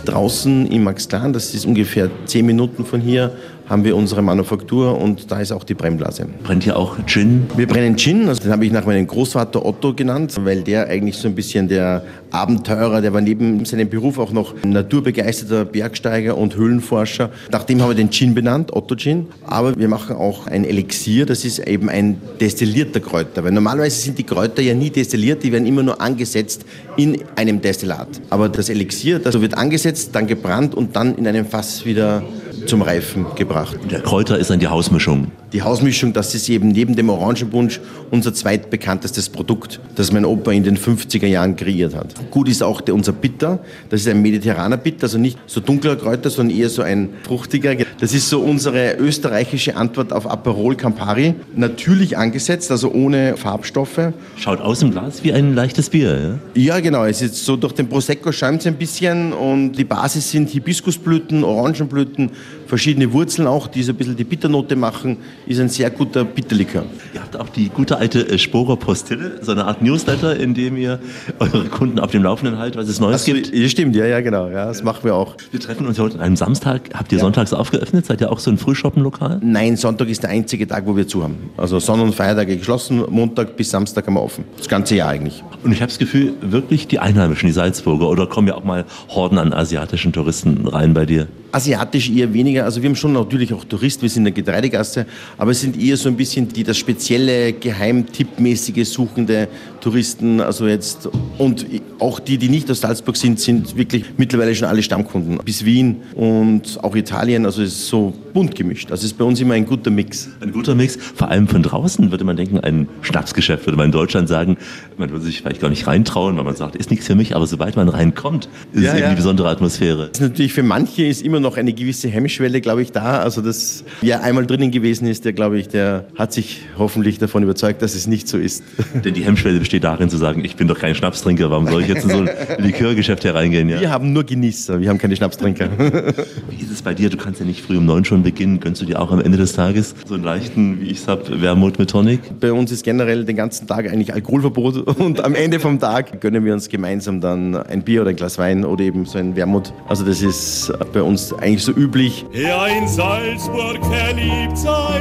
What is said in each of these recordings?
draußen in Maxglan, das ist ungefähr 10 Minuten von hier, haben wir unsere Manufaktur und da ist auch die Brennblase. Brennt ihr auch Gin? Wir brennen Gin, also den habe ich nach meinem Großvater Otto genannt, weil der eigentlich so ein bisschen der Abenteurer, der war neben seinem Beruf auch noch naturbegeisterter Bergsteiger und Höhlenforscher. Nach dem haben wir den Gin benannt, Otto Gin. Aber wir machen auch ein Elixier, das ist eben ein destillierter Kräuter, weil normalerweise sind die Kräuter ja nie destilliert, die werden immer nur angesetzt in einem Destillat. Aber das Elixier, das wird angesetzt, dann gebrannt und dann in einem Fass wieder zum Reifen gebracht. Der Kräuter ist dann die Hausmischung. Die Hausmischung, das ist eben neben dem Orangenpunsch unser zweitbekanntestes Produkt, das mein Opa in den 50er Jahren kreiert hat. Gut ist auch unser Bitter. Das ist ein mediterraner Bitter, also nicht so dunkler Kräuter, sondern eher so ein fruchtiger. Das ist so unsere österreichische Antwort auf Aperol Campari. Natürlich angesetzt, also ohne Farbstoffe. Schaut aus dem Glas wie ein leichtes Bier, ja? Ja, genau. Es ist so, durch den Prosecco schäumt es ein bisschen und die Basis sind Hibiskusblüten, Orangenblüten, verschiedene Wurzeln auch, die so ein bisschen die Bitternote machen. Ist ein sehr guter Bitterlikör. Ihr habt auch die gute alte Sporer Postille, so eine Art Newsletter, in dem ihr eure Kunden auf dem Laufenden haltet, was es Neues gibt. Ja, stimmt, ja, genau. Ja, das machen wir auch. Wir treffen uns heute an einem Samstag. Habt ihr sonntags aufgeöffnet? Seid ihr auch so ein Frühshoppenlokal? Nein, Sonntag ist der einzige Tag, wo wir zu haben. Also Sonn- und Feiertage geschlossen, Montag bis Samstag haben wir offen. Das ganze Jahr eigentlich. Und ich habe das Gefühl, wirklich die Einheimischen, die Salzburger, oder kommen ja auch mal Horden an asiatischen Touristen rein bei dir? Asiatisch eher weniger. Also wir haben schon natürlich auch Touristen, wir sind in der Getreidegasse, aber es sind eher so ein bisschen das spezielle, geheimtippmäßige suchende Touristen. Also jetzt, und auch die nicht aus Salzburg sind wirklich mittlerweile schon alle Stammkunden. Bis Wien und auch Italien, also es ist so bunt gemischt. Also es ist bei uns immer ein guter Mix. Ein guter Mix, vor allem von draußen würde man denken, ein Schnapsgeschäft würde man in Deutschland sagen. Man würde sich vielleicht gar nicht reintrauen, weil man sagt, ist nichts für mich, aber sobald man reinkommt, ist es eben die besondere Atmosphäre. Das ist natürlich für manche ist immer noch eine gewisse Hemmschwelle, glaube ich, da. Also das, wer einmal drinnen gewesen ist, der, glaube ich, der hat sich hoffentlich davon überzeugt, dass es nicht so ist. Denn die Hemmschwelle besteht darin zu sagen, ich bin doch kein Schnapstrinker, warum soll ich jetzt in so ein Likörgeschäft hereingehen? Ja? Wir haben nur Genießer, wir haben keine Schnapstrinker. Wie ist es bei dir? Du kannst ja nicht früh um 9 schon beginnen. Gönnst du dir auch am Ende des Tages so einen leichten, wie ich es habe, Wermut mit Tonic? Bei uns ist generell den ganzen Tag eigentlich Alkoholverbot und am Ende vom Tag gönnen wir uns gemeinsam dann ein Bier oder ein Glas Wein oder eben so ein Wermut. Also das ist bei uns eigentlich so üblich. Ja, in Salzburg verliebt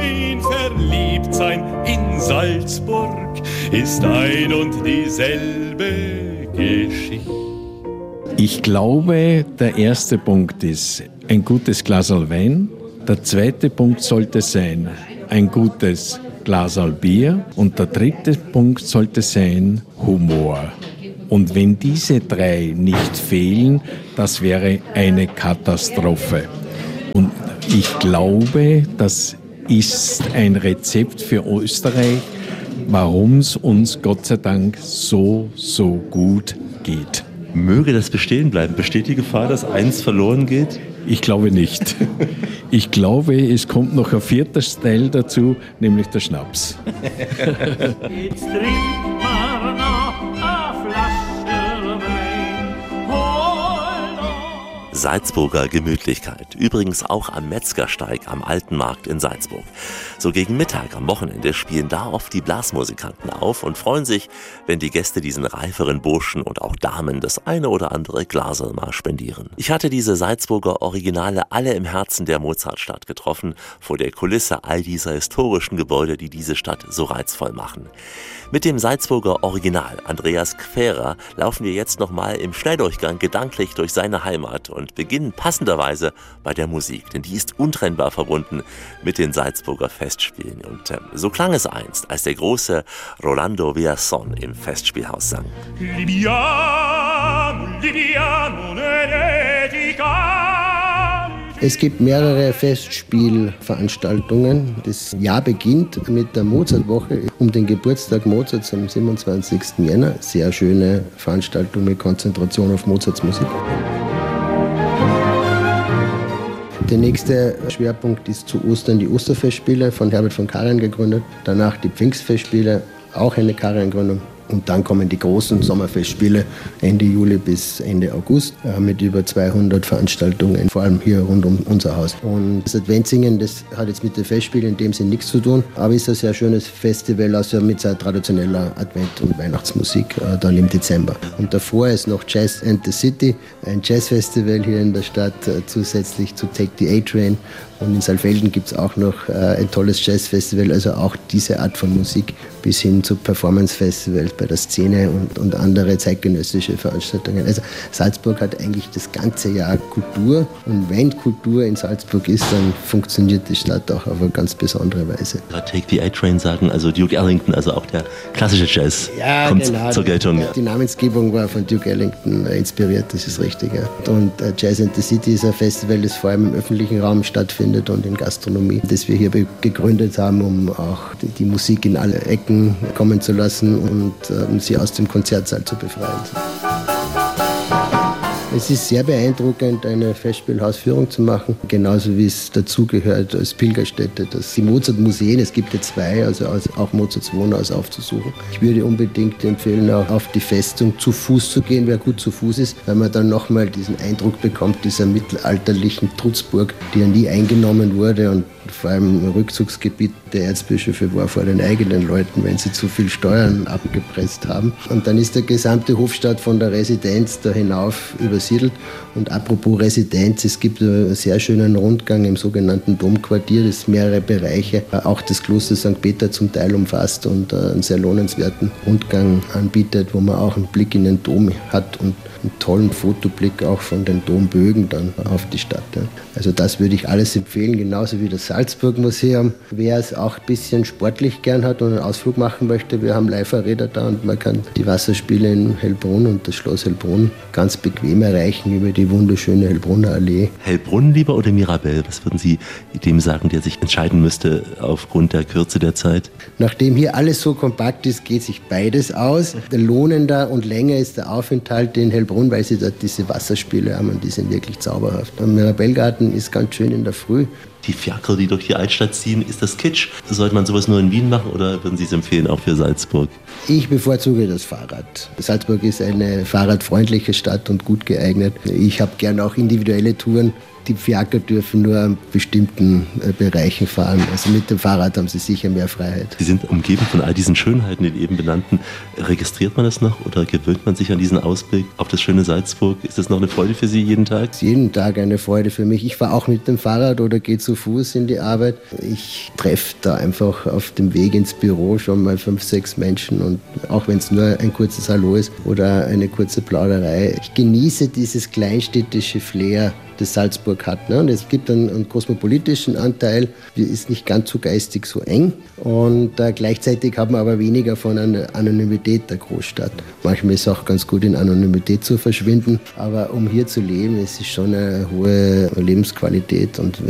sein in Salzburg ist ein und dieselbe Geschichte. Ich glaube, der erste Punkt ist ein gutes Glasl Wein. Der zweite Punkt sollte sein ein gutes Glasl Bier. Und der dritte Punkt sollte sein Humor. Und wenn diese drei nicht fehlen, das wäre eine Katastrophe. Und ich glaube, das ist ein Rezept für Österreich, warum es uns Gott sei Dank so gut geht. Möge das bestehen bleiben. Besteht die Gefahr, dass eins verloren geht? Ich glaube nicht. Ich glaube, es kommt noch ein vierter Teil dazu, nämlich der Schnaps. Jetzt trinkt man noch eine Flasche Wein. Salzburger Gemütlichkeit. Übrigens auch am Metzgersteig am Alten Markt in Salzburg. So gegen Mittag am Wochenende spielen da oft die Blasmusikanten auf und freuen sich, wenn die Gäste diesen reiferen Burschen und auch Damen das eine oder andere Glasl mal spendieren. Ich hatte diese Salzburger Originale alle im Herzen der Mozartstadt getroffen, vor der Kulisse all dieser historischen Gebäude, die diese Stadt so reizvoll machen. Mit dem Salzburger Original Andreas Gfährer laufen wir jetzt nochmal im Schnelldurchgang gedanklich durch seine Heimat und beginnen passenderweise bei der Musik, denn die ist untrennbar verbunden mit den Salzburger Festspielen. Und so klang es einst, als der große Rolando Villazón im Festspielhaus sang. Es gibt mehrere Festspielveranstaltungen. Das Jahr beginnt mit der Mozartwoche um den Geburtstag Mozarts am 27. Jänner. Sehr schöne Veranstaltung mit Konzentration auf Mozarts Musik. Der nächste Schwerpunkt ist zu Ostern die Osterfestspiele von Herbert von Karajan gegründet. Danach die Pfingstfestspiele, auch eine Karajan-Gründung. Und dann kommen die großen Sommerfestspiele Ende Juli bis Ende August mit über 200 Veranstaltungen, vor allem hier rund um unser Haus. Und das Adventsingen, das hat jetzt mit den Festspielen in dem Sinn nichts zu tun, aber ist ein sehr schönes Festival, also mit sehr traditioneller Advent- und Weihnachtsmusik dann im Dezember. Und davor ist noch Jazz and the City, ein Jazzfestival hier in der Stadt, zusätzlich zu Take the A-Train. Und in Saalfelden gibt es auch noch ein tolles Jazzfestival, also auch diese Art von Musik, bis hin zu Performance-Festivals bei der Szene und andere zeitgenössische Veranstaltungen. Also Salzburg hat eigentlich das ganze Jahr Kultur, und wenn Kultur in Salzburg ist, dann funktioniert die Stadt auch auf eine ganz besondere Weise. Take the A-Train sagen, also Duke Ellington, also auch der klassische Jazz kommt zur Geltung. Die Namensgebung war von Duke Ellington inspiriert, das ist richtig. Ja. Und Jazz and the City ist ein Festival, das vor allem im öffentlichen Raum stattfindet und in Gastronomie, das wir hier gegründet haben, um auch die Musik in alle Ecken kommen zu lassen und sie aus dem Konzertsaal zu befreien. Es ist sehr beeindruckend, eine Festspielhausführung zu machen, genauso wie es dazugehört als Pilgerstätte. Die Mozart-Museen, es gibt ja 2, also auch Mozarts Wohnhaus aufzusuchen. Ich würde unbedingt empfehlen, auch auf die Festung zu Fuß zu gehen, wer gut zu Fuß ist, weil man dann nochmal diesen Eindruck bekommt, dieser mittelalterlichen Trutzburg, die ja nie eingenommen wurde und vor allem im Rückzugsgebiet der Erzbischöfe war vor den eigenen Leuten, wenn sie zu viel Steuern abgepresst haben. Und dann ist der gesamte Hofstaat von der Residenz da hinauf übersiedelt. Und apropos Residenz, es gibt einen sehr schönen Rundgang im sogenannten Domquartier, das mehrere Bereiche, auch das Kloster St. Peter zum Teil umfasst und einen sehr lohnenswerten Rundgang anbietet, wo man auch einen Blick in den Dom hat und einen tollen Fotoblick auch von den Dombögen dann auf die Stadt. Ja. Also das würde ich alles empfehlen, genauso wie das Salzburg-Museum. Wer es auch ein bisschen sportlich gern hat und einen Ausflug machen möchte, wir haben Leihfahrräder da und man kann die Wasserspiele in Hellbrunn und das Schloss Hellbrunn ganz bequem erreichen über die wunderschöne Hellbrunner Allee. Hellbrunn lieber oder Mirabell? Was würden Sie dem sagen, der sich entscheiden müsste aufgrund der Kürze der Zeit? Nachdem hier alles so kompakt ist, geht sich beides aus. Lohnender und länger ist der Aufenthalt in Hellbrunn, weil sie dort diese Wasserspiele haben und die sind wirklich zauberhaft. Der Mirabellgarten ist ganz schön in der Früh. Die Fiaker, die durch die Altstadt ziehen, ist das Kitsch? Sollte man sowas nur in Wien machen oder würden Sie es empfehlen, auch für Salzburg? Ich bevorzuge das Fahrrad. Salzburg ist eine fahrradfreundliche Stadt und gut geeignet. Ich habe gern auch individuelle Touren. Die Fiaker dürfen nur in bestimmten Bereichen fahren. Also mit dem Fahrrad haben sie sicher mehr Freiheit. Sie sind umgeben von all diesen Schönheiten, die eben benannten. Registriert man das noch oder gewöhnt man sich an diesen Ausblick auf das schöne Salzburg? Ist das noch eine Freude für Sie jeden Tag? Jeden Tag eine Freude für mich. Ich fahre auch mit dem Fahrrad oder gehe zu Fuß in die Arbeit. Ich treffe da einfach auf dem Weg ins Büro schon mal 5, 6 Menschen und auch wenn es nur ein kurzes Hallo ist oder eine kurze Plauderei. Ich genieße dieses kleinstädtische Flair, das Salzburg hat. Ne? Und es gibt einen kosmopolitischen Anteil, die ist nicht ganz so geistig so eng und gleichzeitig hat man aber weniger von einer Anonymität der Großstadt. Manchmal ist es auch ganz gut, in Anonymität zu verschwinden, aber um hier zu leben, es ist schon eine hohe Lebensqualität und